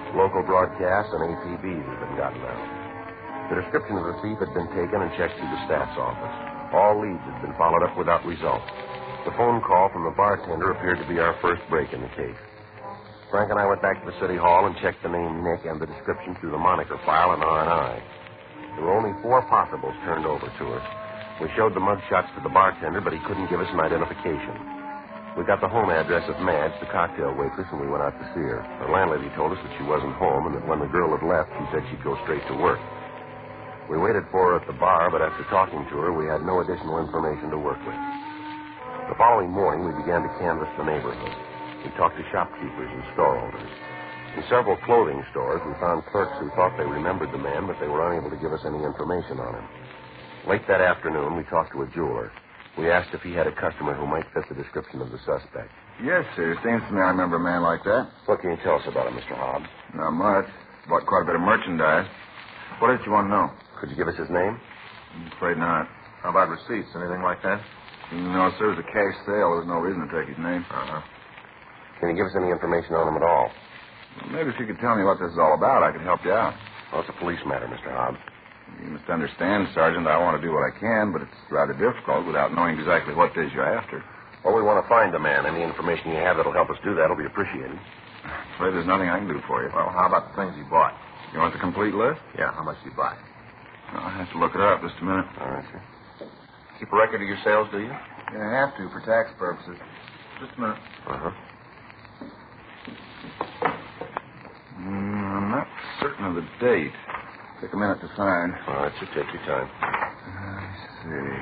Local broadcasts and APBs had been gotten out. The description of the thief had been taken and checked through the staff's office. All leads had been followed up without result. The phone call from the bartender appeared to be our first break in the case. Frank and I went back to the city hall and checked the name Nick and the description through the moniker file in R&I. There were only 4 possibles turned over to us. We showed the mugshots to the bartender, but he couldn't give us an identification. We got the home address of Madge, the cocktail waitress, and we went out to see her. Her landlady told us that she wasn't home and that when the girl had left, she said she'd go straight to work. We waited for her at the bar, but after talking to her, we had no additional information to work with. The following morning, we began to canvass the neighborhood. We talked to shopkeepers and store owners. In several clothing stores, we found clerks who thought they remembered the man, but they were unable to give us any information on him. Late that afternoon, we talked to a jeweler. We asked if he had a customer who might fit the description of the suspect. Yes, sir. Seems to me I remember a man like that. What can you tell us about him, Mr. Hobbs? Not much. Bought quite a bit of merchandise. What did you want to know? Could you give us his name? I'm afraid not. How about receipts? Anything like that? No, sir. It was a cash sale. There was no reason to take his name. Uh-huh. Can you give us any information on him at all? Well, maybe if you could tell me what this is all about, I could help you out. Well, it's a police matter, Mr. Hobbs. You must understand, Sergeant, I want to do what I can, but it's rather difficult without knowing exactly what it is you're after. Well, we want to find the man. Any information you have that'll help us do that will be appreciated. I'm afraid there's nothing I can do for you. Well, how about the things he bought? You want the complete list? Yeah, how much did he buy? I'll have to look it up just a minute. All right, sir. Keep a record of your sales, do you? Yeah, I have to for tax purposes. Just a minute. Uh-huh. I'm not certain of the date. Take a minute to find. All right, sir. Take your time. Let's see.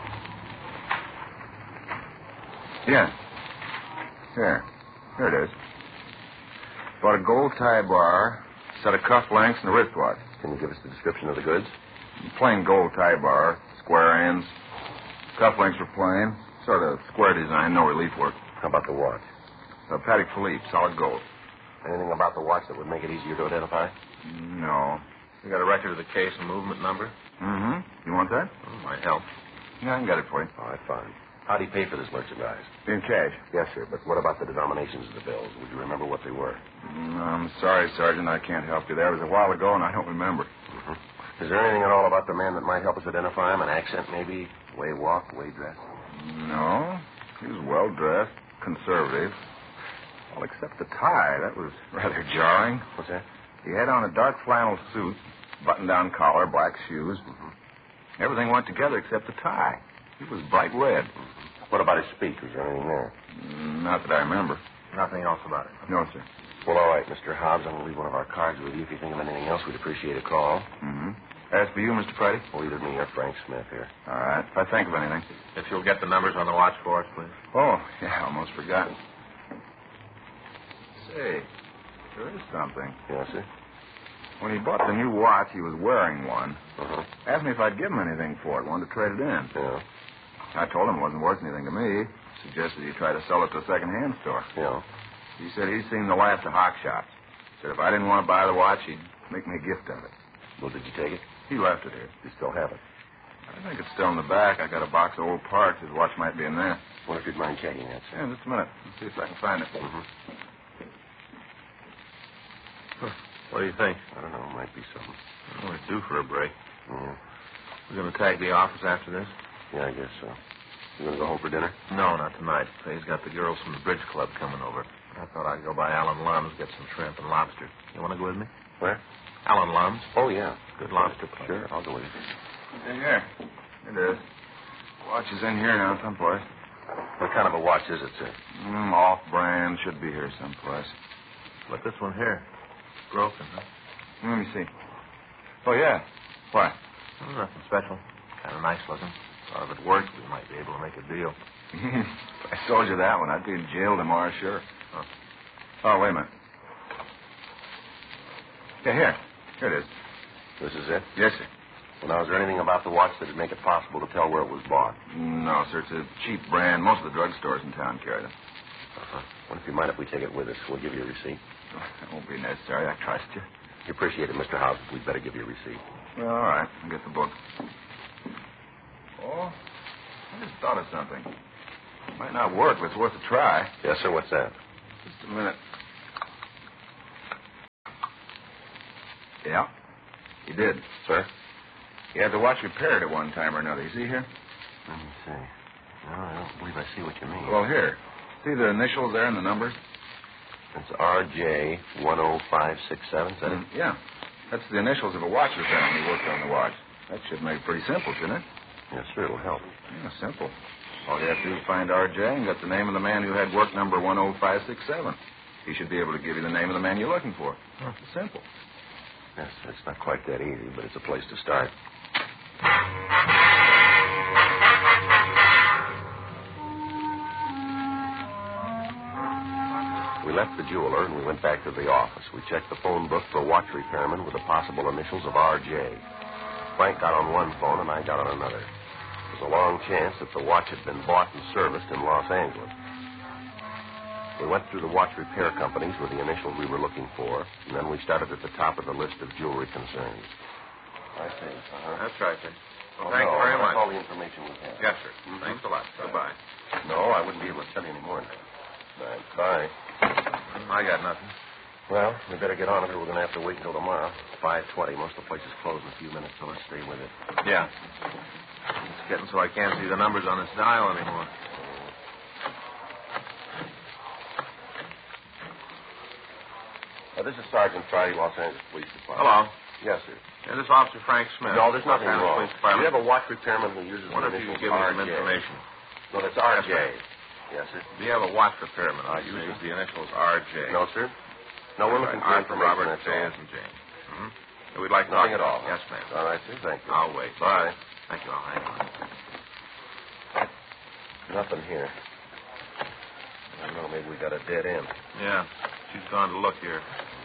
Yeah. Here it is. Bought a gold tie bar, set of cufflinks, and a wristwatch. Can you give us the description of the goods? Plain gold tie bar, square ends. Cufflinks were plain, sort of square design, no relief work. How about the watch? A Patek Philippe, solid gold. Anything about the watch that would make it easier to identify? No. You got a record of the case and movement number? Mm-hmm. You want that? Might help. Yeah, I can get it for you. All right, fine. How'd he pay for this merchandise? In cash. Yes, sir, but what about the denominations of the bills? Would you remember what they were? I'm sorry, Sergeant, I can't help you there. It was a while ago, and I don't remember. Mm-hmm. Is there anything at all about the man that might help us identify him? An accent, maybe? Way walked, way dressed? No. He was well-dressed, conservative. All except the tie. That was rather jarring. What's that? He had on a dark flannel suit, button-down collar, black shoes. Mm-hmm. Everything went together except the tie. It was bright red. Mm-hmm. What about his speech? Was there anything there? Not that I remember. Nothing else about it? No, sir. Well, all right, Mr. Hobbs. I'm going to leave one of our cards with you. If you think of anything else, we'd appreciate a call. Mm-hmm. As for you, Mr. Friday? Well, either me or Frank Smith here. All right. If I think of anything. If you'll get the numbers on the watch for us, please. Oh, yeah, almost forgotten. Say, there is something. Yes, sir? When he bought the new watch, he was wearing one. Uh-huh. Asked me if I'd give him anything for it. Wanted to trade it in. Yeah. I told him it wasn't worth anything to me. Suggested he try to sell it to a second-hand store. Yeah. He said he'd seen the last of hock shops. Said if I didn't want to buy the watch, he'd make me a gift of it. Well, did you take it? He left it here. You still have it? I think it's still in the back. I got a box of old parts. His watch might be in there. Wonder if you'd mind checking that, sir. Yeah, just a minute. Let's see if I can find it. Mm-hmm. What do you think? I don't know. It might be something. Well, we're due for a break. Yeah. We're going to tag the office after this? Yeah, I guess so. You going to go home for dinner? No, not tonight. He's got the girls from the bridge club coming over. I thought I'd go by Alan Lum's, get some shrimp and lobster. You want to go with me? Where? Alan Lum's. Oh, yeah. Good lobster place. Sure, I'll go with you. Here. It is. Watch is in here now, someplace. What kind of a watch is it, sir? Off-brand. Should be here someplace. Look, this one here. Broken, huh? Let me see. Oh, yeah. Why? Oh, nothing special. Kind of nice looking. Thought if it worked, we might be able to make a deal. If I sold you that one, I'd be in jail tomorrow, sure. Huh. Oh, wait a minute. Yeah, here. Here it is. This is it? Yes, sir. Well, now, is there anything about the watch that would make it possible to tell where it was bought? No, sir. It's a cheap brand. Most of the drugstores in town carry them. Uh-huh. Well, if you mind if we take it with us, we'll give you a receipt. That won't be necessary. I trust you. We appreciate it, Mr. House. We'd better give you a receipt. Well, all right. I'll get the book. Oh, I just thought of something. Might not work, but it's worth a try. Yes, sir. What's that? Just a minute. Yeah, he did. Sir? He had the watch repaired at one time or another. You see here? Let me see. No, I don't believe I see what you mean. Well, here. See the initials there and the numbers? It's RJ 10567, is that it? Yeah. That's the initials of a watch repairman who worked on the watch. That should make it pretty simple, shouldn't it? Yes, sir, it'll help. Yeah, simple. All you have to do is find RJ and get the name of the man who had work number 10567. He should be able to give you the name of the man you're looking for. It's simple. Yes, it's not quite that easy, but it's a place to start. We left the jeweler and we went back to the office. We checked the phone book for a watch repairman with the possible initials of R.J. Frank got on one phone and I got on another. There's a long chance that the watch had been bought and serviced in Los Angeles. We went through the watch repair companies with the initials we were looking for, and then we started at the top of the list of jewelry concerns. I see. That's right, sir. Well, thank you very much. That's all the information we have. Yes, sir. Thanks a lot. Goodbye. No, I wouldn't be able to tell you any more now. Bye. I got nothing. Well, we better get on it or we're going to have to wait until tomorrow. 5:20. Most of the place is closed in a few minutes, so let's stay with it. Yeah. It's getting so I can't see the numbers on this dial anymore. This is Sergeant Friday, Los Angeles Police Department. Hello. Yes, sir. Yeah, this is Officer Frank Smith. No, there's nothing Los Angeles wrong. Police Do Department. you have a watch repairman who uses Wonder the if you initials could give me some RJ? information. No, that's RJ. Yes, Yes, sir. Do you have a watch repairman who I uses see. the initials R.J.? No, sir. No, we're looking for R for information. Robert, that's J all. as in James. Mm-hmm. We'd like to Nothing talk at all. Yes, ma'am. All right, sir. Thank you. I'll wait. Bye. Thank you. I'll hang on. Nothing here. I don't know. Maybe we got a dead end. Yeah. She's gone to look here.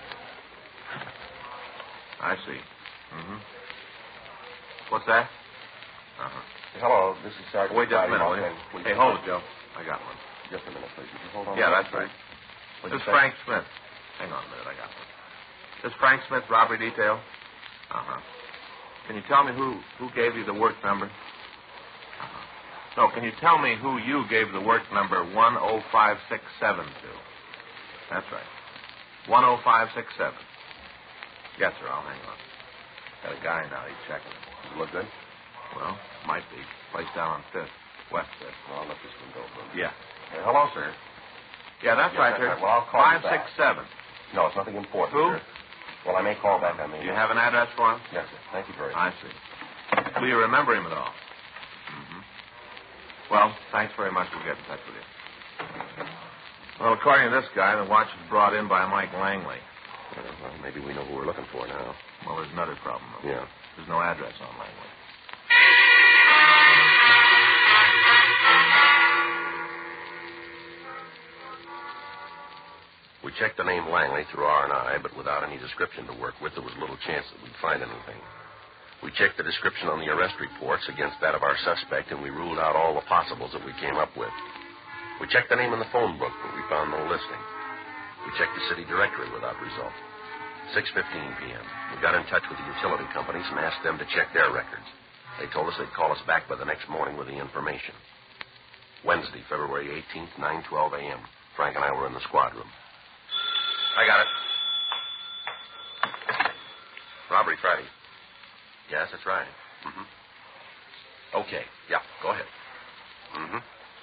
I see. Mm-hmm. What's that? Uh-huh. Hello, this is Sergeant Wait just a Friday, minute, Los will you? Angeles Police Hey, hold it, Department. Joe. I got one. Just a minute, please. Would you hold on? Yeah, a that's minute, right. please? This is Frank Smith. Hang on a minute, I got one. This is Frank Smith, robbery detail? Uh-huh. Can you tell me who gave you the work number? Uh-huh. No, can you tell me who you gave the work number 10567 to? That's right. 10567. Yes, sir, I'll hang on. Got a guy now, he's checking it. Does it look good? Well, might be. Place down on 5th. West 5th. Well, I'll let this one go. Yeah. Hello, sir. Yeah, that's Yes, right, that's sir. right. Well, I'll call you back. 567. No, it's nothing important, Who? sir. Well, I may call back on the... Do you have an address for him? Yes, sir. Thank you very much. I see. Do you remember him at all? Mm-hmm. Well, thanks very much. We'll get in touch with you. Well, according to this guy, the watch was brought in by Mike Langley. Well, maybe we know who we're looking for now. Well, there's another problem, though. Yeah. There's no address on Langley. We checked the name Langley through R&I, but without any description to work with, there was little chance that we'd find anything. We checked the description on the arrest reports against that of our suspect, and we ruled out all the possibles that we came up with. We checked the name in the phone book, but we found no listing. We checked the city directory without result. 6:15 p.m. We got in touch with the utility companies and asked them to check their records. They told us they'd call us back by the next morning with the information. Wednesday, February 18th, 9:12 a.m. Frank and I were in the squad room. I got it. Robbery Friday. Yes, that's right. Mm-hmm. Okay. Yeah, go ahead. Mm-hmm.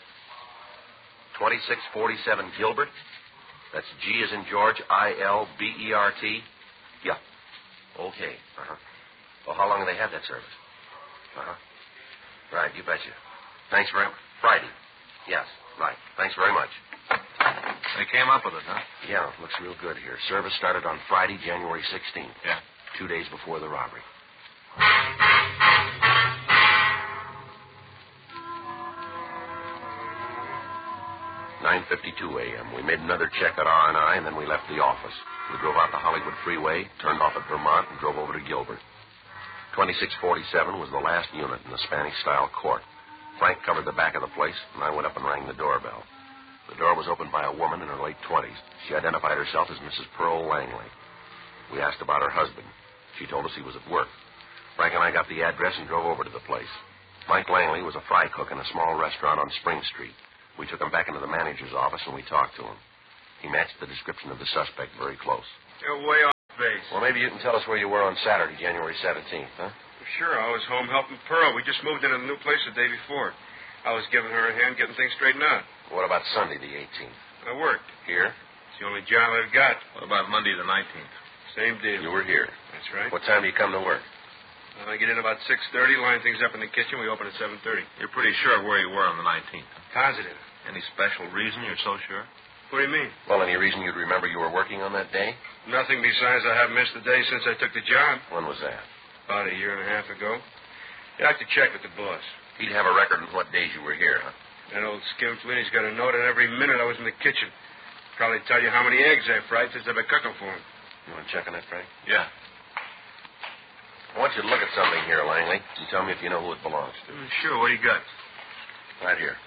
2647 Gilbert. That's G as in George, I-L-B-E-R-T. Yeah. Okay. Uh-huh. Well, how long have they had that service? Uh-huh. Right, you betcha. Thanks very much. Friday. Yes, right. Thanks very much. They came up with it, huh? Yeah, looks real good here. Service started on Friday, January 16th. Yeah. 2 days before the robbery. (9:52 a.m.) We made another check at R&I, and then we left the office. We drove out the Hollywood Freeway, turned off at Vermont, and drove over to Gilbert. 2647 was the last unit in the Spanish-style court. Frank covered the back of the place, and I went up and rang the doorbell. The door was opened by a woman in her late 20s. She identified herself as Mrs. Pearl Langley. We asked about her husband. She told us he was at work. Frank and I got the address and drove over to the place. Mike Langley was a fry cook in a small restaurant on Spring Street. We took him back into the manager's office and we talked to him. He matched the description of the suspect very close. You're way off. base. Well, maybe you can tell us where you were on Saturday, January 17th, huh? Sure, I was home helping Pearl. We just moved into the new place the day before. I was giving her a hand getting things straightened out. What about Sunday, the 18th? I worked. Here? It's the only job I've got. What about Monday the 19th? Same deal. You were here. That's right. What time do you come to work? I get in about 6:30, line things up in the kitchen. We open at 7:30. You're pretty sure of where you were on the 19th. Positive. Any special reason you're so sure? What do you mean? Well, any reason you'd remember you were working on that day? Nothing besides I haven't missed a day since I took the job. When was that? About a year and a half ago. You have to check with the boss. He'd have a record of what days you were here, huh? That old skinflint's got a note on every minute I was in the kitchen. Probably tell you how many eggs I fried since I've been cooking for him. You want to check on that, Frank? Yeah. I want you to look at something here, Langley, and tell me if you know who it belongs to. Sure, what do you got? Right here.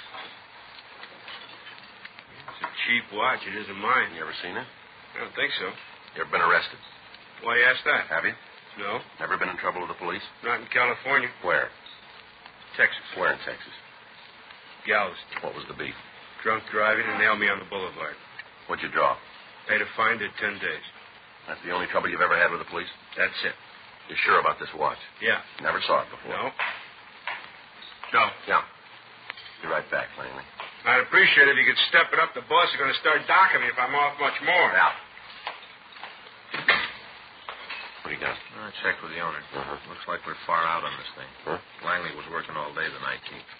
It's a cheap watch. It isn't mine. You ever seen it? I don't think so. You ever been arrested? Why you ask that? Have you? No, Never been in trouble with the police? not in California. Where? Texas. Where in Texas? Galveston. What was the beef? Drunk driving and nailed me on the boulevard. What'd you draw? Paid a fine, did 10 days. That's the only trouble you've ever had with the police? That's it. You're sure about this watch? Yeah. Never saw it before? No. No. Yeah. Be right back, Langley. I'd appreciate it if you could step it up. The boss is going to start docking me if I'm off much more. Out. What do you got? I checked with the owner. Uh-huh. Looks like we're far out on this thing. Huh? Langley was working all day the 19th.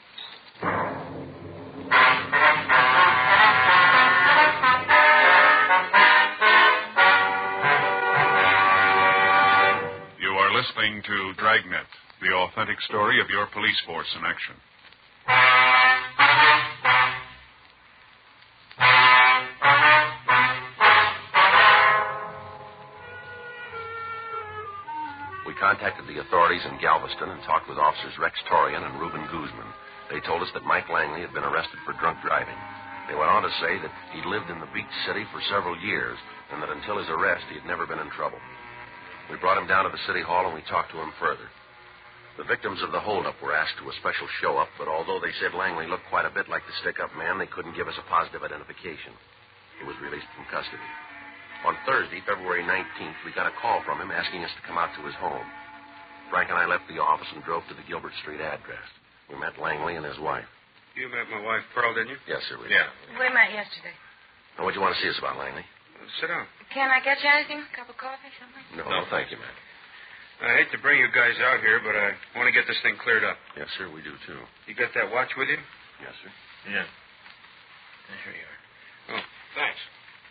You are listening to Dragnet, the authentic story of your police force in action. We contacted the authorities in Galveston and talked with officers Rex Torian and Reuben Guzman. They told us that Mike Langley had been arrested for drunk driving. They went on to say that he'd lived in the beach city for several years and that until his arrest he had never been in trouble. We brought him down to the city hall and we talked to him further. The victims of the holdup were asked to a special show-up, but although they said Langley looked quite a bit like the stick-up man, they couldn't give us a positive identification. He was released from custody. On Thursday, February 19th, we got a call from him asking us to come out to his home. Frank and I left the office and drove to the Gilbert Street address. We met Langley and his wife. You met my wife, Pearl, didn't you? Yes, sir, we Yeah. did. We met yesterday. Now, what'd you want to see us about, Langley? Sit down. Can I get you anything? A cup of coffee, something? No, thank you, man. I hate to bring you guys out here, but I want to get this thing cleared up. Yes, sir, we do, too. You got that watch with you? Yes, sir. Yeah. Here you are. Oh, thanks.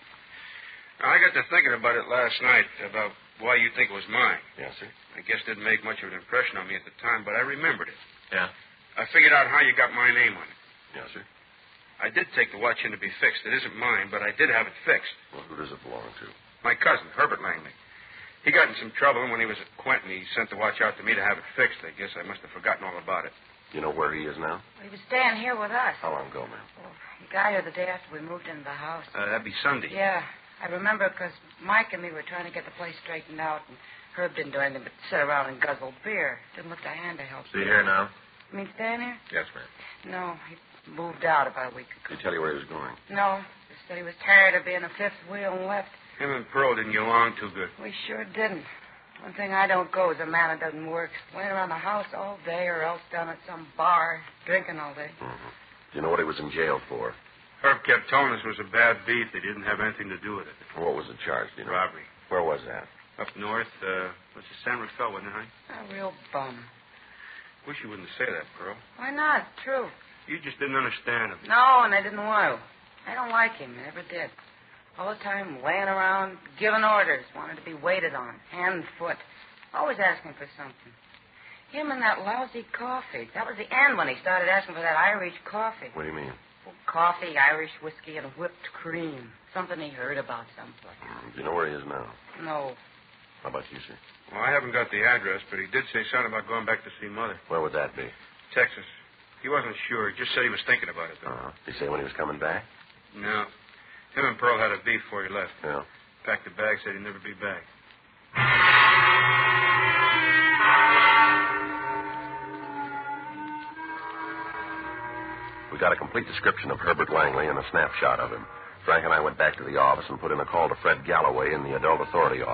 Now, I got to thinking about it last night, about why you think it was mine. Yes, sir. I guess it didn't make much of an impression on me at the time, but I remembered it. Yeah? I figured out how you got my name on it. Yes, sir. I did take the watch in to be fixed. It isn't mine, but I did have it fixed. Well, who does it belong to? My cousin, Herbert Langley. He got in some trouble, and when he was at Quentin, he sent the watch out to me to have it fixed. I guess I must have forgotten all about it. You know where he is now? He was staying here with us. How long ago, ma'am? Oh, he got here the day after we moved into the house. That'd be Sunday. Yeah, I remember because Mike and me were trying to get the place straightened out, and Herb didn't do anything but sit around and guzzle beer. Didn't lift a hand to help. Is he here now? You mean staying here? Yes, ma'am. No, he moved out about a week ago. Did he tell you where he was going? No, he said he was tired of being a fifth wheel and left. Him and Pearl didn't get along too good. We sure didn't. One thing I don't go is a man that doesn't work. Laying around the house all day or else down at some bar drinking all day. Mm-hmm. Do you know what he was in jail for? Herb kept telling us it was a bad beat. They didn't have anything to do with it. What was the charge, do you know? Robbery. Where was that? Up north, what's it, San Rafael, wasn't it, honey? A real bum. Wish you wouldn't say that, Pearl. Why not? It's true. You just didn't understand him. No, and I didn't want to. I don't like him. Never did. All the time laying around, giving orders, wanted to be waited on, hand and foot. Always asking for something. Him and that lousy coffee. That was the end when he started asking for that Irish coffee. What do you mean? Well, coffee, Irish whiskey, and whipped cream. Something he heard about someplace. Do you know where he is now? No. How about you, sir? Well, I haven't got the address, but he did say something about going back to see Mother. Where would that be? Texas. He wasn't sure. He just said he was thinking about it, though. Did he say when he was coming back? No. Him and Pearl had a beef before he left. Yeah. Packed the bag, said he'd never be back. We got a complete description of Herbert Langley and a snapshot of him. Frank and I went back to the office and put in a call to Fred Galloway in the Adult Authority office.